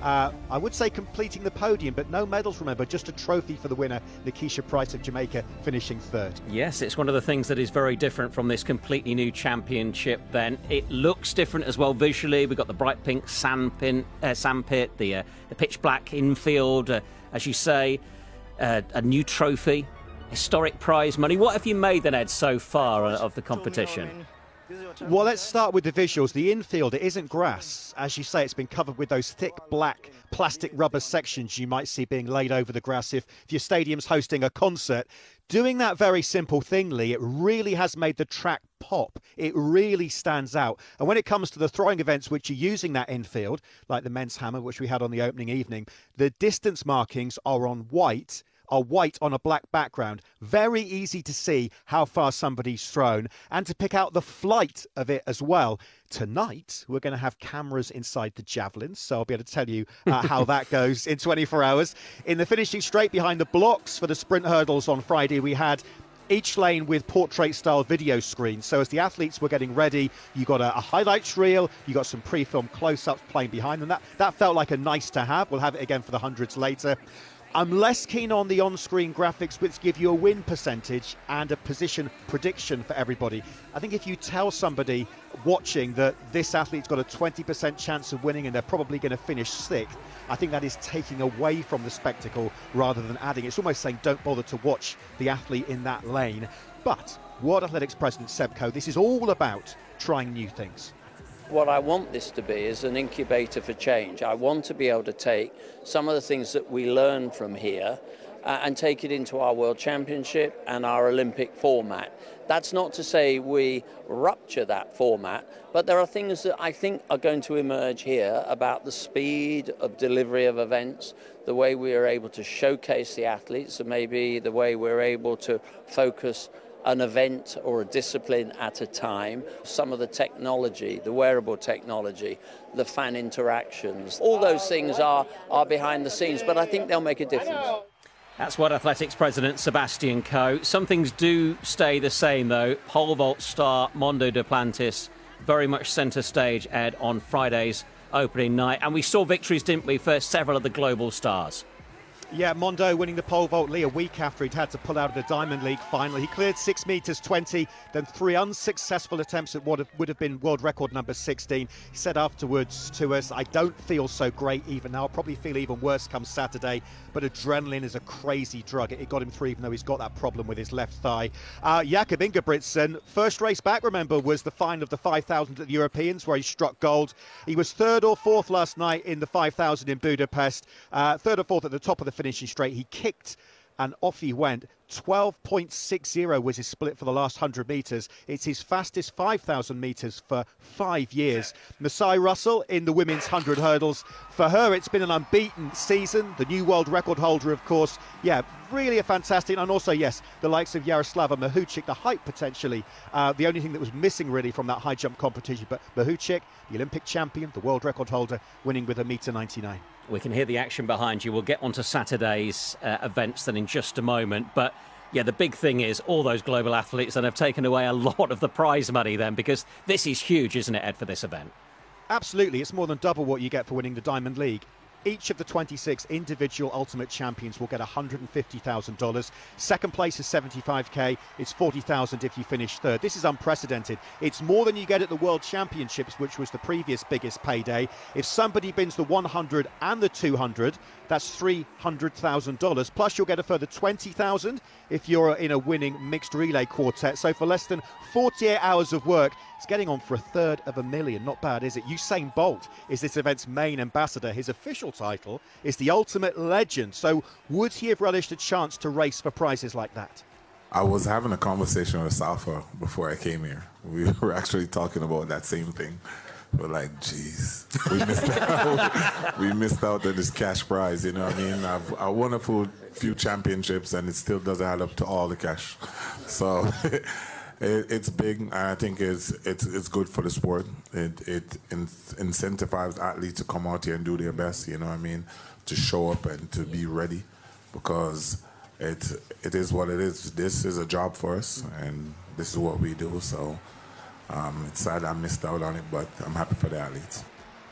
Uh, I would say completing the podium, but no medals, remember, just a trophy for the winner, Nikisha Price of Jamaica, finishing third. Yes, it's one of the things that is very different from this completely new championship then. It looks different as well visually. We've got the bright pink sand, pin, uh, sand pit, the, uh, the pitch black infield, uh, as you say, uh, a new trophy, historic prize money. What have you made then, Ed, so far of the competition? Well, let's start with the visuals. The infield, it isn't grass. As you say, it's been covered with those thick black plastic rubber sections you might see being laid over the grass if, if your stadium's hosting a concert. Doing that very simple thing, Lee, it really has made the track pop. It really stands out. And when it comes to the throwing events which are using that infield, like the men's hammer, which we had on the opening evening, the distance markings are on white, are white on a black background. Very easy to see how far somebody's thrown and to pick out the flight of it as well. Tonight, we're going to have cameras inside the javelins, so I'll be able to tell you uh, how that goes in twenty-four hours. In the finishing straight behind the blocks for the sprint hurdles on Friday, we had each lane with portrait-style video screens. So as the athletes were getting ready, you got a, a highlights reel, you got some pre-filmed close-ups playing behind them. That, that felt like a nice to have. We'll have it again for the hundreds later. I'm less keen on the on-screen graphics which give you a win percentage and a position prediction for everybody. I think if you tell somebody watching that this athlete's got a twenty percent chance of winning and they're probably going to finish sixth, I think that is taking away from the spectacle rather than adding. It's almost saying don't bother to watch the athlete in that lane. But World Athletics President Seb Coe, this is all about trying new things. What I want this to be is an incubator for change. I want to be able to take some of the things that we learn from here uh, and take it into our World Championship and our Olympic format. That's not to say we rupture that format, but there are things that I think are going to emerge here about the speed of delivery of events, the way we are able to showcase the athletes, and maybe the way we're able to focus an event or a discipline at a time. Some of the technology, the wearable technology, the fan interactions, all those things are, are behind the scenes, but I think they'll make a difference. That's what Athletics President Sebastian Coe. Some things do stay the same, though. Pole vault star Mondo Duplantis very much centre stage, Ed, on Friday's opening night. And we saw victories, didn't we, for several of the global stars. Yeah, Mondo winning the pole vault, Lee, a week after he'd had to pull out of the Diamond League final. He cleared six metres twenty, then three unsuccessful attempts at what would have been world record number sixteen. He said afterwards to us, I don't feel so great even now. I'll probably feel even worse come Saturday, but adrenaline is a crazy drug. It got him through, even though he's got that problem with his left thigh. Uh, Jakob Ingebrigtsen, first race back, remember, was the final of the five thousand at the Europeans, where he struck gold. He was third or fourth last night in the five thousand in Budapest, uh, third or fourth at the top of the finishing straight. He kicked and off he went. twelve point six zero was his split for the last one hundred metres. It's his fastest five thousand metres for five years. Masai Russell in the women's one hundred hurdles. For her, it's been an unbeaten season. The new world record holder, of course. Yeah, really a fantastic. And also, yes, the likes of Yaroslava Mahuchik, the height potentially. Uh, the only thing that was missing really from that high jump competition. But Mahuchik, the Olympic champion, the world record holder, winning with a metre ninety-nine. We can hear the action behind you. We'll get onto Saturday's uh, events then in just a moment. But yeah, the big thing is all those global athletes that have taken away a lot of the prize money then, because this is huge, isn't it, Ed, for this event? Absolutely. It's more than double what you get for winning the Diamond League. Each of the twenty-six individual Ultimate Champions will get one hundred fifty thousand dollars. Second place is seventy-five K. It's forty thousand dollars if you finish third. This is unprecedented. It's more than you get at the World Championships, which was the previous biggest payday. If somebody wins the one hundred and the two hundred, that's three hundred thousand dollars. Plus, you'll get a further twenty thousand dollars if you're in a winning mixed relay quartet. So for less than forty-eight hours of work, it's getting on for a third of a million. Not bad, is it? Usain Bolt is this event's main ambassador. His official title is the Ultimate Legend. So would he have relished a chance to race for prizes like that? I was having a conversation with Safa before I came here. We were actually talking about that same thing. We're like, geez, we missed out. we missed out on this cash prize, you know what I mean? I've I won a full few championships and it still doesn't add up to all the cash. So it, it's big, and I think it's it's it's good for the sport. It it in, incentivizes athletes to come out here and do their best, you know what I mean? To show up and to be ready, because it it is what it is. This is a job for us, and this is what we do. So um, it's sad I missed out on it, but I'm happy for the athletes.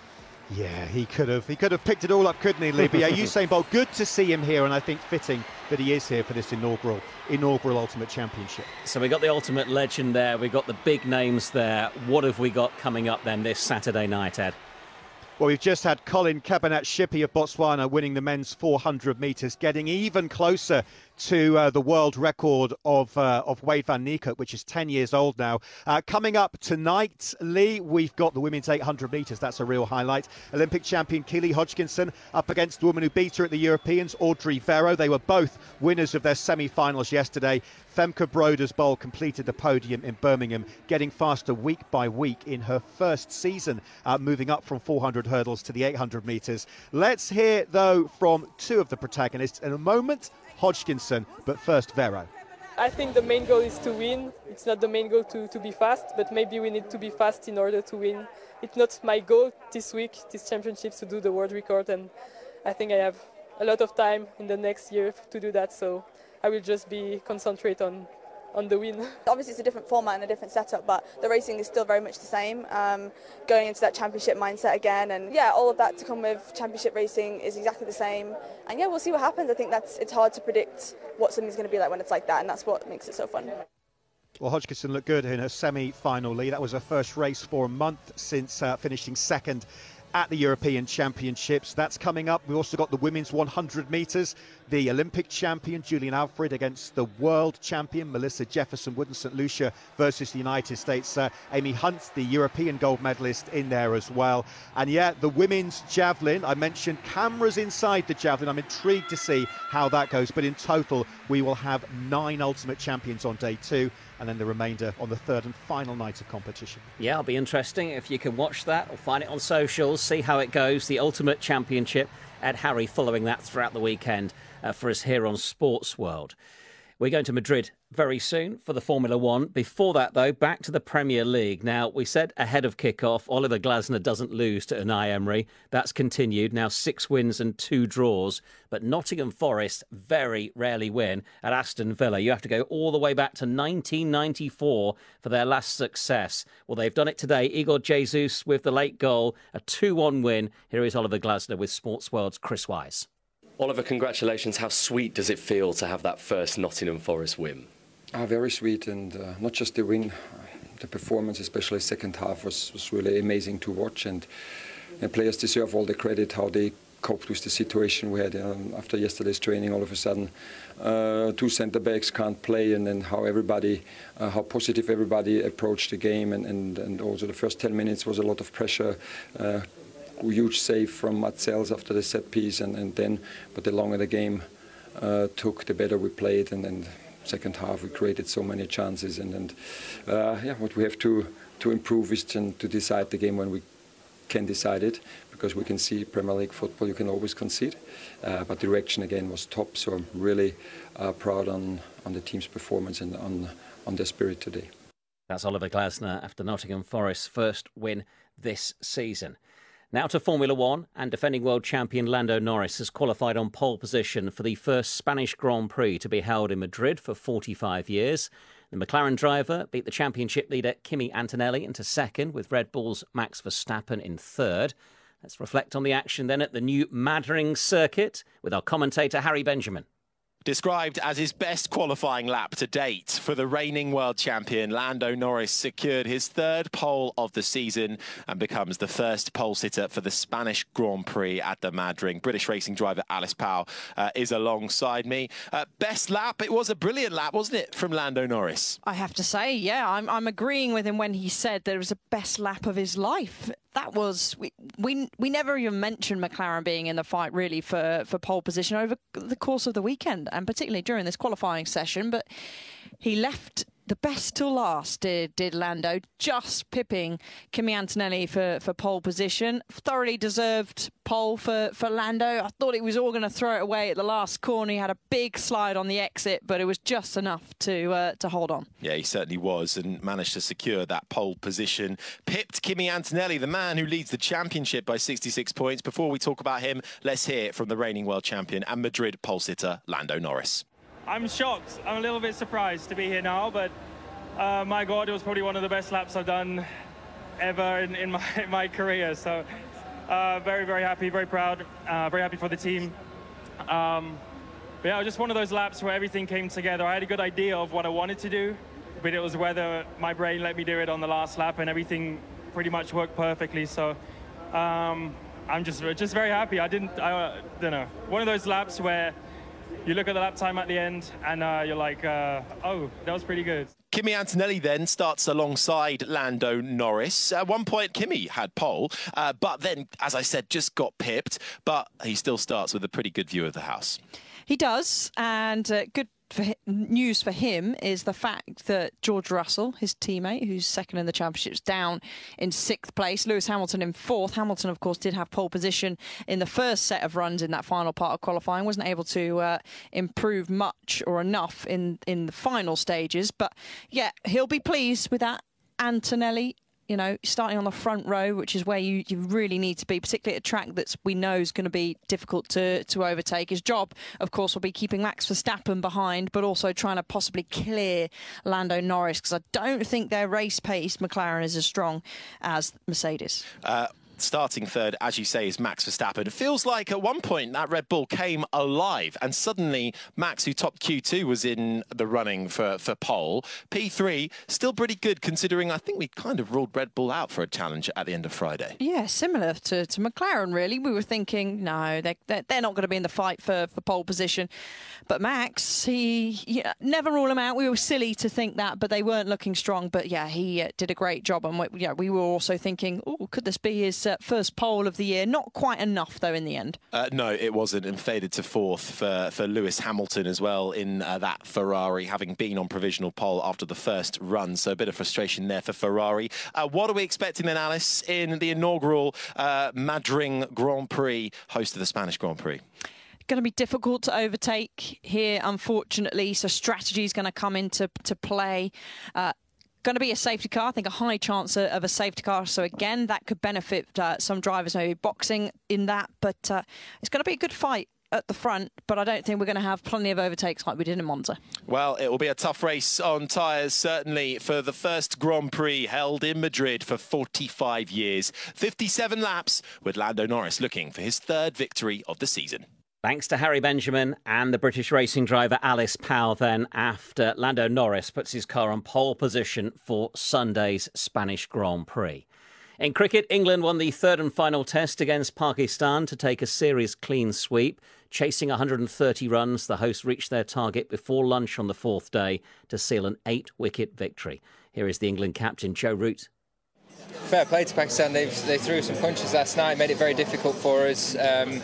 Yeah, he could have. He could have picked it all up, couldn't he, Lee? But yeah, Usain Bolt, good to see him here, and I think fitting that he is here for this inaugural inaugural Ultimate Championship. So we got the ultimate legend there. We got the big names there. What have we got coming up then this Saturday night, Ed? Well, we've just had Colin Kabanat-Shippey of Botswana winning the men's four hundred metres, getting even closer to uh, the world record of uh, of Wade van Niekerk, which is ten years old now. Uh, coming up tonight, Lee, we've got the women's eight hundred metres. That's a real highlight. Olympic champion Keely Hodgkinson up against the woman who beat her at the Europeans, Audrey Vero. They were both winners of their semi-finals yesterday. Femke Brodersbol completed the podium in Birmingham, getting faster week by week in her first season, uh, moving up from four hundred hurdles to the eight hundred metres. Let's hear, though, from two of the protagonists in a moment. Hodgkinson, but first Vero. I think the main goal is to win. It's not the main goal to, to be fast, but maybe we need to be fast in order to win. It's not my goal this week, this championships, to do the world record, and I think I have a lot of time in the next year to do that, so I will just be concentrate on on the win. Obviously it's a different format and a different setup, but the racing is still very much the same. Um, going into that championship mindset again, and yeah, all of that to come with championship racing is exactly the same. And yeah, we'll see what happens. I think that's it's hard to predict what something's going to be like when it's like that, and that's what makes it so fun. Well, Hodgkinson looked good in her semi-final lead. That was her first race for a month since uh, finishing second at the European Championships. That's coming up. We've also got the women's one hundred metres. The Olympic champion, Julian Alfred, against the world champion, Melissa Jefferson-Wood in Saint Lucia versus the United States. Uh, Amy Hunt, the European gold medalist, in there as well. And yeah, the women's javelin, I mentioned cameras inside the javelin. I'm intrigued to see how that goes. But in total, we will have nine Ultimate Champions on day two, and then the remainder on the third and final night of competition. Yeah, it'll be interesting if you can watch that or find it on socials, see how it goes. The Ultimate Championship. Ed Harry following that throughout the weekend uh, for us here on Sports World. We're going to Madrid very soon for the Formula One. Before that, though, back to the Premier League. Now, we said ahead of kick-off, Oliver Glasner doesn't lose to Unai Emery. That's continued. Now six wins and two draws. But Nottingham Forest very rarely win at Aston Villa. You have to go all the way back to nineteen ninety-four for their last success. Well, they've done it today. Igor Jesus with the late goal, a two one win. Here is Oliver Glasner with Sports World's Chris Wise. Oliver, congratulations. How sweet does it feel to have that first Nottingham Forest win? Ah, very sweet, and uh, not just the win, the performance, especially second half, was, was really amazing to watch, and, and players deserve all the credit how they coped with the situation we had um, after yesterday's training. All of a sudden, uh, two centre backs can't play, and then how everybody, uh, how positive everybody approached the game, and, and, and also the first ten minutes was a lot of pressure. Uh, huge save from Matzels after the set piece, and, and then, but the longer the game uh, took, the better we played, and then second half we created so many chances, and, and uh, yeah, what we have to to improve is to, to decide the game when we can decide it, because we can see Premier League football, you can always concede, uh, but the reaction again was top, so I'm really uh, proud on, on the team's performance and on, on their spirit today. That's Oliver Glasner after Nottingham Forest's first win this season. Now to Formula One, and defending world champion Lando Norris has qualified on pole position for the first Spanish Grand Prix to be held in Madrid for forty-five years. The McLaren driver beat the championship leader Kimi Antonelli into second, with Red Bull's Max Verstappen in third. Let's reflect on the action then at the new Madrid circuit with our commentator Harry Benjamin. Described as his best qualifying lap to date for the reigning world champion, Lando Norris secured his third pole of the season and becomes the first pole sitter for the Spanish Grand Prix at the Madrid. British racing driver Alice Powell uh, is alongside me. Uh, best lap, it was a brilliant lap, wasn't it, from Lando Norris? I have to say, yeah, I'm, I'm agreeing with him when he said that it was the best lap of his life. That was, we, we we never even mentioned McLaren being in the fight really for, for pole position over the course of the weekend, and particularly during this qualifying session, but he left the best till last, did, did Lando, just pipping Kimi Antonelli for, for pole position. Thoroughly deserved pole for, for Lando. I thought he was all going to throw it away at the last corner. He had a big slide on the exit, but it was just enough to uh, to hold on. Yeah, he certainly was, and managed to secure that pole position. Pipped Kimi Antonelli, the man who leads the championship by sixty-six points. Before we talk about him, let's hear from the reigning world champion and Madrid pole sitter, Lando Norris. I'm shocked. I'm a little bit surprised to be here now, but uh, my God, it was probably one of the best laps I've done ever in, in, my, in my career. So Uh, very, very happy, very proud, uh, very happy for the team. Um, but yeah, it was just one of those laps where everything came together. I had a good idea of what I wanted to do, but it was whether my brain let me do it on the last lap, and everything pretty much worked perfectly. So um, I'm just just very happy. I didn't, I uh, don't know, one of those laps where you look at the lap time at the end and uh, you're like, uh, oh, that was pretty good. Kimi Antonelli then starts alongside Lando Norris. At one point, Kimi had pole, uh, but then, as I said, just got pipped. But he still starts with a pretty good view of the house. He does, and uh, good for hi- news for him is the fact that George Russell, his teammate, who's second in the championship, is down in sixth place. Lewis Hamilton in fourth. Hamilton, of course, did have pole position in the first set of runs in that final part of qualifying. Wasn't able to uh, improve much or enough in, in the final stages. But, yeah, he'll be pleased with that. Antonelli, you know, starting on the front row, which is where you, you really need to be, particularly at a track that we know is going to be difficult to, to overtake. His job, of course, will be keeping Max Verstappen behind, but also trying to possibly clear Lando Norris, because I don't think their race pace, McLaren, is as strong as Mercedes. Uh Starting third, as you say, is Max Verstappen. It feels like at one point that Red Bull came alive, and suddenly Max, who topped Q two, was in the running for, for pole. P three, still pretty good considering I think we kind of ruled Red Bull out for a challenge at the end of Friday. Yeah, similar to, to McLaren, really. We were thinking, no, they're, they're, they're not going to be in the fight for, for pole position. But Max, he yeah, never rule him out. We were silly to think that, but they weren't looking strong. But yeah, he uh, did a great job. And we, yeah, we were also thinking, oh, could this be his uh, first pole of the year? Not quite enough, though, in the end. Uh, no, it wasn't, and faded to fourth for, for Lewis Hamilton as well in uh, that Ferrari, having been on provisional pole after the first run. So a bit of frustration there for Ferrari. Uh, what are we expecting then, Alice, in the inaugural uh, Madrid Grand Prix, host of the Spanish Grand Prix? Going to be difficult to overtake here, unfortunately. So strategy is going to come into to play. Uh, Going to be a safety car. I think a high chance of a safety car. So again, that could benefit uh, some drivers maybe boxing in that. But uh, it's going to be a good fight at the front, but I don't think we're going to have plenty of overtakes like we did in Monza. Well, it will be a tough race on tyres, certainly, for the first Grand Prix held in Madrid for forty-five years. fifty-seven laps, with Lando Norris looking for his third victory of the season. Thanks to Harry Benjamin and the British racing driver Alice Powell then, after Lando Norris puts his car on pole position for Sunday's Spanish Grand Prix. In cricket, England won the third and final test against Pakistan to take a series clean sweep. Chasing one hundred thirty runs, the hosts reached their target before lunch on the fourth day to seal an eight-wicket victory. Here is the England captain, Joe Root. Fair play to Pakistan. They've, they threw some punches last night, made it very difficult for us. Um,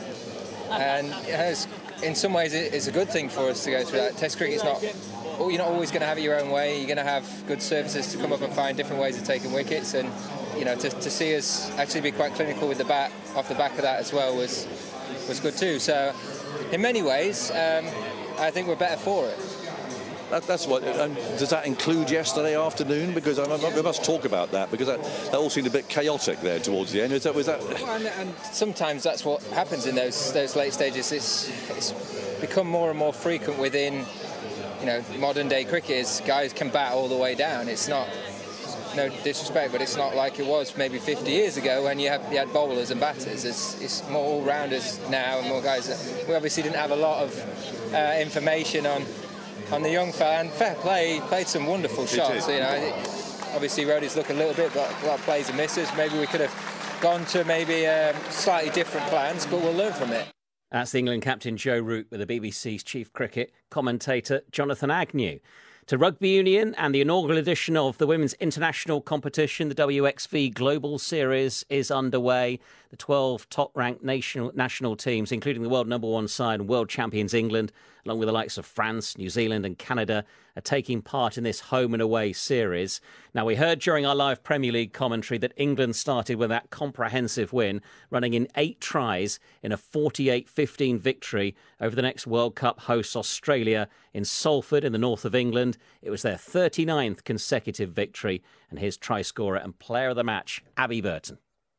and you know, it's, in some ways it's a good thing for us to go through that. Test cricket's not, you're not always going to have it your own way. You're going to have good services to come up and find different ways of taking wickets, and you know, to, to see us actually be quite clinical with the bat off the back of that as well was was good too. So in many ways um, I think we're better for it. That, that's what. Um, does that include yesterday afternoon? Because I, I, we must talk about that, because that, that all seemed a bit chaotic there towards the end. Is that, was that? Well, and, and sometimes that's what happens in those those late stages. It's it's become more and more frequent within, you know, modern day cricket. Is guys can bat all the way down. It's not, no disrespect, but it's not like it was maybe fifty years ago when you had you had bowlers and batters. It's it's more all rounders now, and more guys. That, we obviously didn't have a lot of uh, information on. on the young fella, and fair play, he played some wonderful shots. You know, obviously roadies look a little bit, but a lot of plays and misses. Maybe we could have gone to maybe um, slightly different plans, but we'll learn from it. That's the England captain Joe Root with the B B C's chief cricket commentator Jonathan Agnew. To rugby union, and the inaugural edition of the women's international competition, the W X V Global Series, is underway. The twelve top-ranked national national teams, including the world number one side and world champions England, along with the likes of France, New Zealand and Canada, are taking part in this home and away series. Now, we heard during our live Premier League commentary that England started with that comprehensive win, running in eight tries in a forty-eight fifteen victory over the next World Cup hosts Australia in Salford in the north of England. It was their thirty-ninth consecutive victory, and here's try scorer and player of the match, Abby Burton.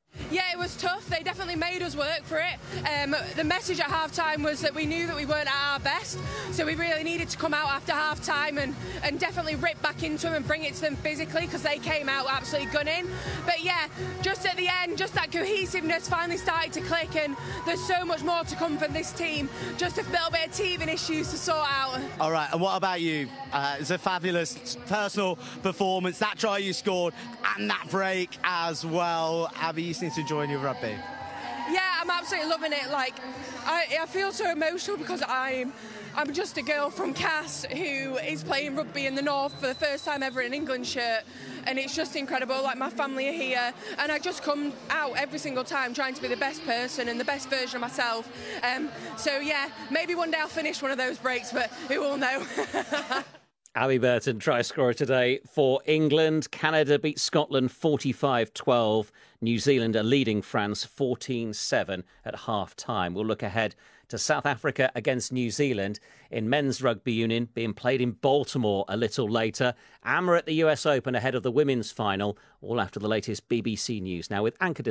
Yeah, it was tough. They definitely made us work for it. Um, the message at half-time was that we knew that we weren't at our best, so we really needed to come out after half-time and, and definitely rip back into them and bring it to them physically, because they came out absolutely gunning. But yeah, just at the end, just that cohesiveness finally started to click, and there's so much more to come from this team. Just a little bit of teething issues to sort out. All right, and what about you? Uh, it's a fabulous personal performance. That try you scored and that break as well. Abby, you seem to enjoy your rugby. Yeah, I'm absolutely loving it. Like, I, I feel so emotional because I'm I'm just a girl from Cass who is playing rugby in the north for the first time ever in an England shirt, and it's just incredible. Like, my family are here, and I just come out every single time trying to be the best person and the best version of myself. Um, so yeah, maybe one day I'll finish one of those breaks, but who will know? Abby Burton, try scorer today for England. Canada beat Scotland forty-five twelve. New Zealand are leading France fourteen seven at half-time. We'll look ahead to South Africa against New Zealand in men's rugby union, being played in Baltimore a little later. A M R at the U S Open ahead of the women's final, all after the latest B B C News. Now with Anchor